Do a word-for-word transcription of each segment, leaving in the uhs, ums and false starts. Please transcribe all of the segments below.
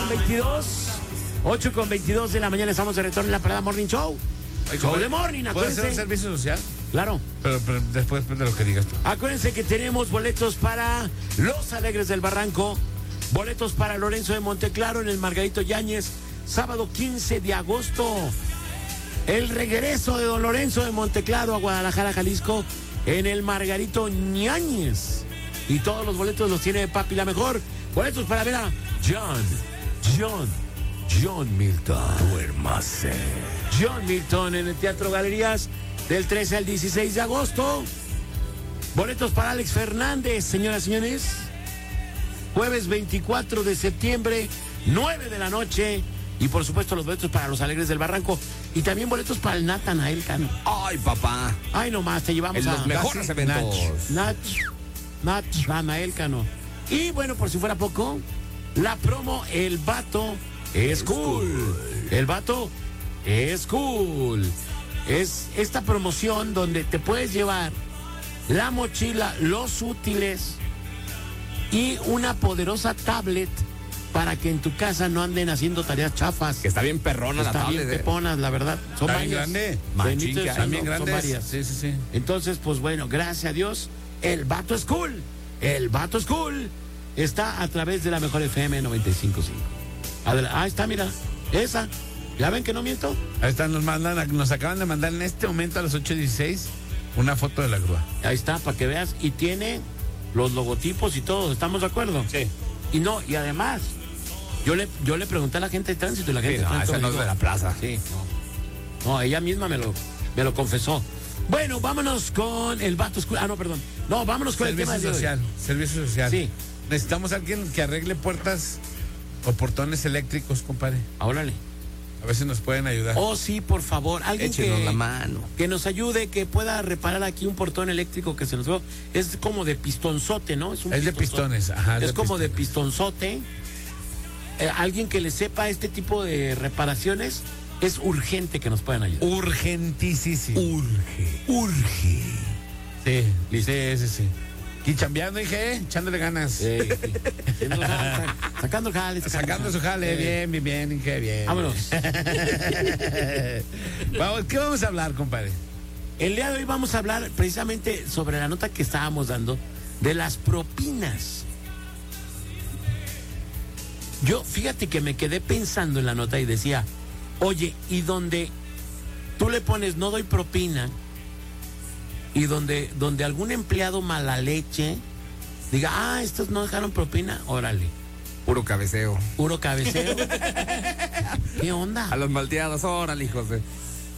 con veintidós. ocho con veintidós de la mañana estamos de retorno en la Parada Morning Show. Show de Morning, ¿Puede acuérdense. hacer un servicio social? Claro. Pero, pero después de lo que digas tú. Acuérdense que tenemos boletos para Los Alegres del Barranco, boletos para Lorenzo de Monteclaro en el Margarito Yáñez, sábado quince de agosto. El regreso de don Lorenzo de Monteclaro a Guadalajara, Jalisco, en el Margarito Yáñez. Y todos los boletos los tiene Papi La Mejor. Boletos para ver a John, John, John Milton. Duérmase. John Milton en el Teatro Galerías del trece al dieciséis de agosto. Boletos para Alex Fernández, señoras y señores. Jueves veinticuatro de septiembre, nueve de la noche. Y por supuesto los boletos para Los Alegres del Barranco. Y también boletos para el Natanael Cano. Ay, papá. Ay, nomás, te llevamos En a... los mejores eventos. Nach, Nach, Natanael Cano. Y bueno, por si fuera poco, la promo El Vato es cool. El Vato es cool. Es esta promoción donde te puedes llevar la mochila, los útiles y una poderosa tablet para que en tu casa no anden haciendo tareas chafas. Que está bien perrona la Está tablet. bien eh. peponas, la verdad. Son Está bien varias. grande. Machín, Bendito que sea, hay. También no, son grandes. varias. Sí, sí, sí. Entonces, pues bueno, gracias a Dios, el Vato es cool. El Vato es cool. Está a través de la Mejor F M noventa y cinco punto cinco. Adela- Ah, está, mira. Esa. ¿Ya ven que no miento? Ahí están, nos mandan, nos acaban de mandar en este momento a las ocho dieciséis una foto de la grúa. Ahí está, para que veas. Y tiene los logotipos y todo. ¿Estamos de acuerdo? Sí. Y no, y además, yo le, yo le pregunté a la gente de tránsito y la gente Sí, de no, tránsito esa me no es dijo, de la plaza. Sí, no. No, ella misma me lo, me lo confesó. Bueno, vámonos con el Vato School. Ah, no, perdón. No, vámonos con el tema Servicio del día de hoy. social. Servicio social. Sí. Necesitamos a alguien que arregle puertas o portones eléctricos, compadre. Ah, órale. A ver si nos pueden ayudar. Oh, sí, por favor. Alguien Échenos que, la mano. que nos ayude, que pueda reparar aquí un portón eléctrico que se nos dio. Es como de pistonzote, ¿no? un Es de pistonzote. pistones, ajá, Es de como de pistones. pistonzote. Eh, alguien que le sepa este tipo de reparaciones, es urgente que nos puedan ayudar. Urgentísimo. Urge, urge. Sí, sí, sí, sí. Y chambeando, dije, eh, echándole ganas. Eh, haciendo jale, sacando el jale. Sacando su jale, Eh, bien, bien, bien, dije, bien. Vámonos. Vamos, ¿qué vamos a hablar, compadre? El día de hoy vamos a hablar precisamente sobre la nota que estábamos dando de las propinas. Yo, fíjate que me quedé pensando en la nota y decía, oye, y donde tú le pones no doy propina, y donde, donde algún empleado mala leche diga, ah, estos no dejaron propina, órale, Puro cabeceo. puro cabeceo. ¿Qué onda? A los malteados, órale, hijos de...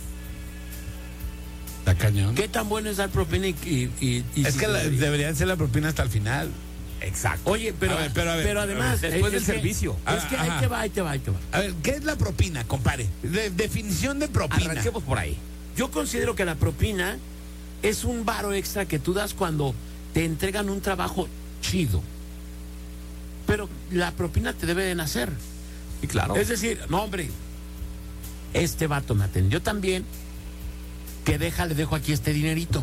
La cañón. ¿Qué tan bueno es dar propina y, y, y- y Es si que se la- debe? deberían ser la propina hasta el final. Exacto. Oye, pero, A ver, pero a ver, pero a además, ver, después es- del es que- servicio. Es que ahí Ajá. te va, ahí te va, ahí te va. A ver, ¿qué es la propina, compadre? De- definición de propina. Arranquemos por ahí. Yo considero que la propina es un varo extra que tú das cuando te entregan un trabajo chido. Pero la propina te debe de nacer. Y claro. Es decir, no, hombre, este vato me atendió tan bien que deja, le dejo aquí este dinerito.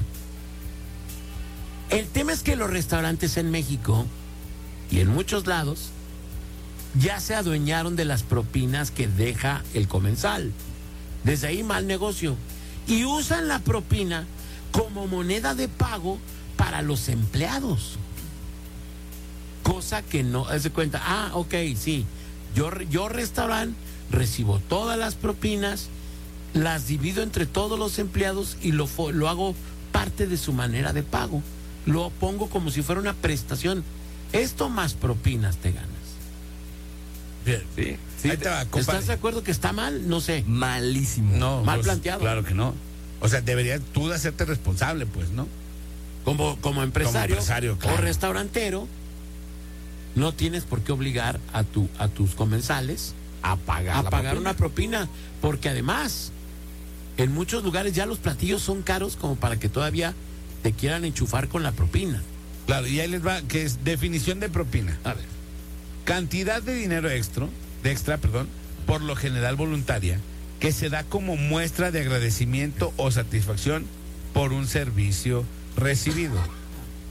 El tema es que los restaurantes en México y en muchos lados ya se adueñaron de las propinas que deja el comensal. Desde ahí mal negocio. Y usan la propina como moneda de pago para los empleados. Cosa que no, haz de cuenta, ah, ok, sí, yo, yo restaurante recibo todas las propinas, las divido entre todos los empleados y lo, fo- lo hago parte de su manera de pago. Lo pongo como si fuera una prestación. Esto más propinas te ganas. Bien. Sí, sí. Ahí te va, compadre. ¿Estás de acuerdo que está mal? No sé. Malísimo. No, Mal pues, planteado. Claro que no. O sea, deberías tú de hacerte responsable, pues, ¿no? Como, como empresario, empresario, claro. o restaurantero, no tienes por qué obligar a, tu, a tus comensales A pagar a la pagar propina. una propina, porque además, en muchos lugares ya los platillos son caros como para que todavía te quieran enchufar con la propina. Claro, y ahí les va, que es definición de propina. A ver. Cantidad de dinero extra, de extra, perdón, por lo general voluntaria, que se da como muestra de agradecimiento o satisfacción por un servicio recibido.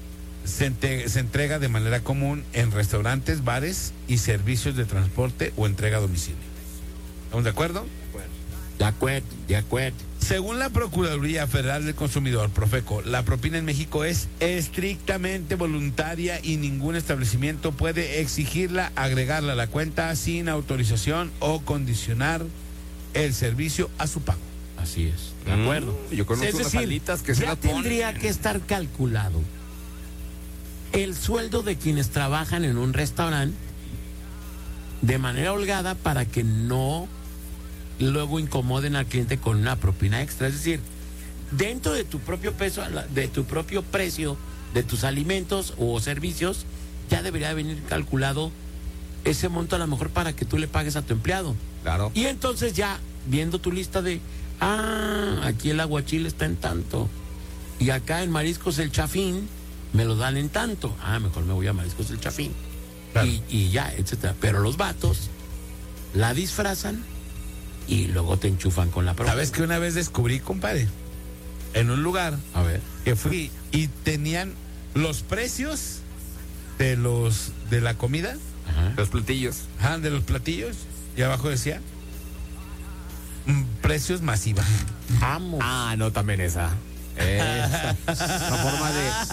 se, ente- se entrega de manera común en restaurantes, bares y servicios de transporte o entrega a domicilio. ¿Estamos de acuerdo? De acuerdo, de acuerdo. Según la Procuraduría Federal del Consumidor, Profeco, la propina en México es estrictamente voluntaria y ningún establecimiento puede exigirla, agregarla a la cuenta sin autorización o condicionar el servicio a su pago. Así es, de acuerdo. Mm, yo conozco Es unas decir, alitas que se ya las ponen. tendría que estar calculado el sueldo de quienes trabajan en un restaurante de manera holgada para que no luego incomoden al cliente con una propina extra. Es decir, dentro de tu propio peso, de tu propio precio de tus alimentos o servicios, ya debería venir calculado ese monto a lo mejor para que tú le pagues a tu empleado. Claro. Y entonces ya, viendo tu lista de, ah, aquí el aguachile está en tanto, y acá en Mariscos el Chafín me lo dan en tanto, ah, mejor me voy a Mariscos el Chafín. Claro. Y, y ya, etcétera. Pero los vatos la disfrazan y luego te enchufan con la propina. ¿Sabes que una vez descubrí, compadre? En un lugar A ver. que fui y tenían los precios de los de la comida, Ajá. Los platillos. ajá, de los platillos, y abajo decía mm, precios masiva. Vamos. Ah, no, también esa. Esa. La forma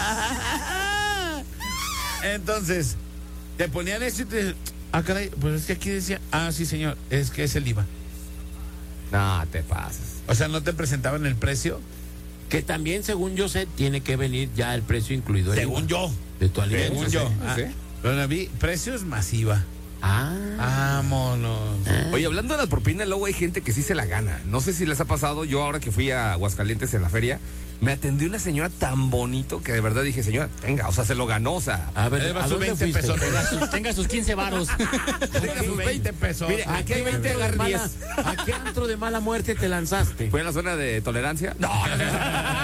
de. Entonces, te ponían eso y te, ah, caray, pues es que aquí decía, ah, sí, señor, es que es el I V A. No, te pases. O sea, no te presentaban el precio. Que también, según yo sé, tiene que venir ya el precio incluido. el Según I V A yo. De tu alimento. Según sí, yo. sí, Ah, sí. pero vi precios masiva. Ah. Vámonos. Oye, hablando de las propinas, luego hay gente que sí se la gana. No sé si les ha pasado. Yo ahora que fui a Aguascalientes en la feria, me atendió una señora tan bonito que de verdad dije, señora, venga, o sea, se lo ganó, o sea. A ver, Ahí va ¿a su dónde veinte fuiste? pesos. Tenga sus, tenga sus quince varos. Tenga sus veinte pesos. Mire, ¿A aquí hay qué, veinte antro de agarrías. mala, ¿A qué antro de mala muerte te lanzaste? ¿Fue en la zona de tolerancia? No, no, no.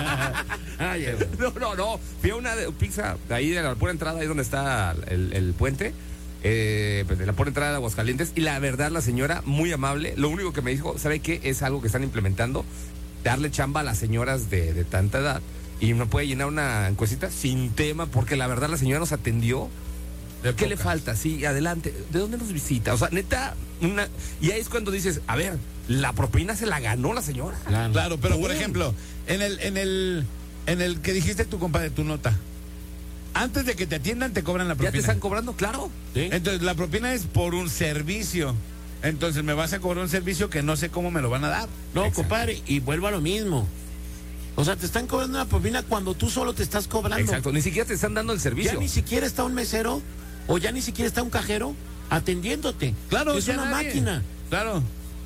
Ay, No, no, no. Fui a una de- pizza de ahí de la pura entrada, ahí donde está el, el puente. Eh, pues, de la pura entrada de Aguascalientes. Y la verdad, la señora, muy amable. Lo único que me dijo, ¿sabe qué? Es algo que están implementando. Darle chamba a las señoras de, de tanta edad. Y no puede llenar una encuestita sin tema, porque la verdad la señora nos atendió. De ¿Qué le pocas. falta? Sí, adelante. ¿De dónde nos visita? O sea, neta, una. Y ahí es cuando dices, a ver, la propina se la ganó la señora. Claro. Claro, pero por ¡Pum! ejemplo, en el, en el, en el que dijiste tu compadre, tu nota. Antes de que te atiendan, te cobran la ¿Ya te propina. están cobrando? Claro. ¿Sí? Entonces, la propina es por un servicio. Entonces, me vas a cobrar un servicio que no sé cómo me lo van a dar. No, Exacto. compadre, y vuelvo a lo mismo. O sea, te están cobrando una propina cuando tú solo te estás cobrando. Exacto. Ni siquiera te están dando el Ya servicio. ni siquiera está un mesero o ya ni siquiera está un cajero atendiéndote. Claro, es ya una nadie. máquina. Claro.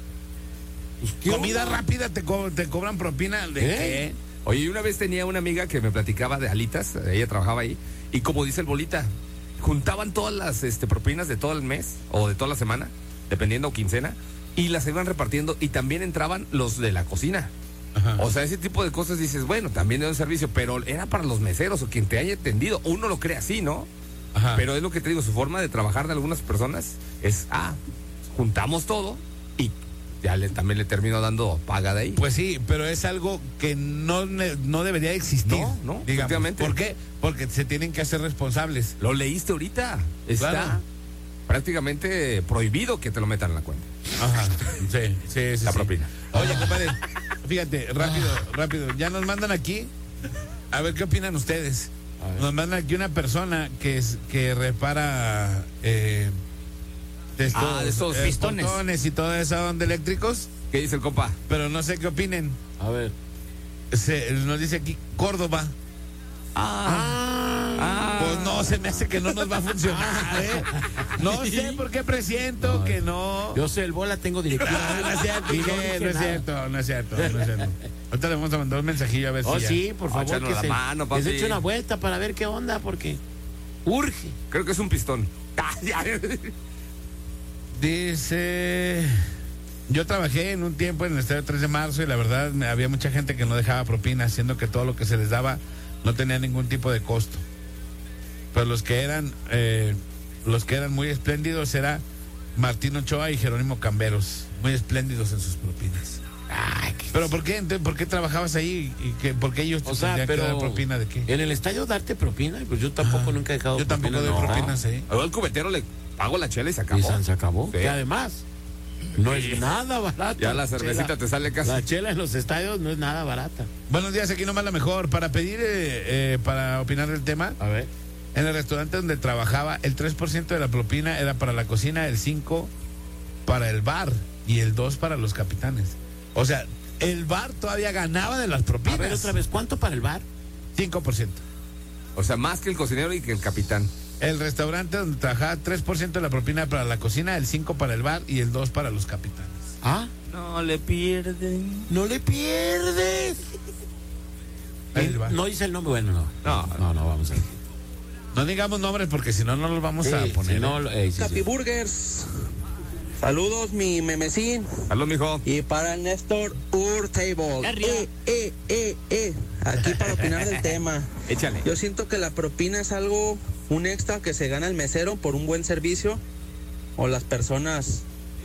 Pues, ¿qué Comida onda? rápida te, co- te cobran propina. ¿De ¿Eh? qué? Oye, una vez tenía una amiga que me platicaba de alitas, ella trabajaba ahí, y como dice el Bolita, juntaban todas las este, propinas de todo el mes o de toda la semana, dependiendo o quincena, y las iban repartiendo y también entraban los de la cocina. Ajá. O sea, ese tipo de cosas dices, bueno, también de un servicio, pero era para los meseros o quien te haya atendido. Uno lo cree así, ¿no? Ajá. Pero es lo que te digo, su forma de trabajar de algunas personas es, ah, juntamos todo y ya le, también le termino dando paga de ahí. Pues sí, pero es algo que no, ne- no debería existir. No, no, digamos. efectivamente. ¿Por qué? Porque se tienen que hacer responsables. Lo leíste ahorita. Está Claro. prácticamente prohibido que te lo metan en la cuenta. Ajá. Sí, sí, sí. La sí. propina. Oye, compadre, fíjate, rápido, rápido. Ya nos mandan aquí. A ver qué opinan ustedes. Nos mandan aquí una persona que es que repara eh, de estos, Ah, de estos eh, pistones. portones y toda esa onda eléctricos, ¿Qué dice el compa? pero no sé qué opinen. A ver. Se, nos dice aquí Córdoba. Ah, Pues no, se me hace que no nos va a funcionar, ¿eh? No sé por qué presiento que no. Yo sé, el bola tengo directiva. No, no es cierto, Y no Miguel, dije no es nada. cierto, no es cierto, no es cierto. Ahorita le vamos a mandar un mensajillo a ver Oh, si ya. sí, por favor, Échanos que la se, mano, que papi. se eche una vuelta para ver qué onda, porque urge. creo que es un pistón. Ah, ya. Dice, yo trabajé en un tiempo en el Estadio tres de marzo y la verdad me- había mucha gente que no dejaba propina, siendo que todo lo que se les daba no tenía ningún tipo de costo. Pero los que eran, eh, los que eran muy espléndidos era Martín Ochoa y Jerónimo Camberos, muy espléndidos en sus propinas. Ay, qué- ¿Pero por qué? Entonces, ¿por qué trabajabas ahí? ¿Y que, ¿Por qué ellos te o sea, tendrían que pero dar propina de qué? en el estadio darte propina, pues yo tampoco Ah, nunca he dejado Yo tampoco propina, doy no. propinas ahí. Luego el cubetero le pago la chela y se Y acabó. San se acabó. Sí. Que además, no es nada barata. Ya la cervecita chela. te sale casi. La chela en los estadios no es nada barata. Buenos días, aquí nomás la mejor. Para pedir, eh, eh, para opinar del tema, A ver. en el restaurante donde trabajaba, el tres por ciento de la propina era para la cocina, el cinco por ciento para el bar y el dos por ciento para los capitanes. O sea, el bar todavía ganaba de las A propinas. ver otra vez, ¿cuánto para el bar? cinco por ciento. O sea, más que el cocinero y que el capitán. El restaurante donde trabajaba, tres por ciento de la propina para la cocina, el cinco por ciento para el bar y el dos por ciento para los capitanes. Ah, No le pierden. no le pierdes. Ahí va. No dice el nombre, bueno, no. No, No, no, vamos a ver. No digamos nombres porque si no, no los vamos a Sí, poner. si no, ¿eh? lo- eh, sí, sí. Capi Burgers. Saludos, mi memecín. Salud, mijo. Y para el Néstor Urtable. Arriba. Eh, eh, eh, eh. Aquí para opinar del tema. Échale. Yo siento que la propina es algo, un extra que se gana el mesero por un buen servicio o las personas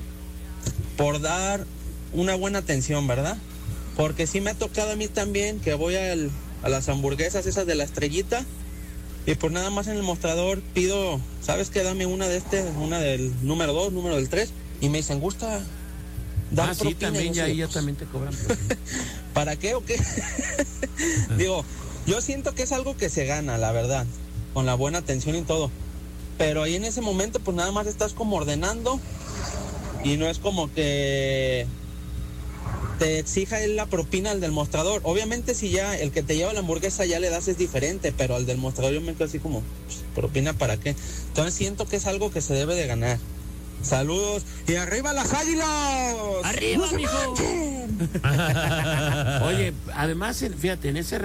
por dar una buena atención, ¿verdad? Porque sí me ha tocado a mí también que voy al- a las hamburguesas esas de la estrellita y por nada más en el mostrador pido, ¿sabes qué? Dame una de este, una del número dos, número del tres y me dicen, ¿gusta dar Ah, sí, propina? también, Y yo ya así, ahí ya pues, también te cobran propina. ¿para qué o qué? Digo, yo siento que es algo que se gana, la verdad, con la buena atención y todo. Pero ahí en ese momento, pues nada más estás como ordenando y no es como que te exija él la propina al del mostrador. Obviamente si ya el que te lleva la hamburguesa ya le das es diferente, pero al del mostrador yo me quedo así como, pues, ¿propina para qué? Entonces siento que es algo que se debe de ganar. Saludos y arriba las águilas. ¡Arriba, mijo! Oye, además, en- fíjate, en ese